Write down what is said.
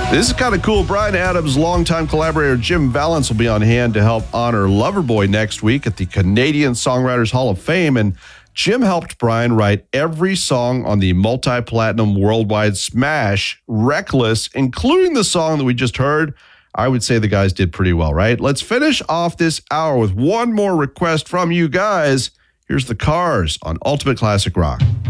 This is kind of cool. Bryan Adams' longtime collaborator Jim Vallance will be on hand to help honor Loverboy next week at the Canadian Songwriters Hall of Fame. And Jim helped Bryan write every song on the multi-platinum worldwide smash, Reckless, including the song that we just heard. I would say the guys did pretty well, right? Let's finish off this hour with one more request from you guys. Here's the Cars on Ultimate Classic Rock.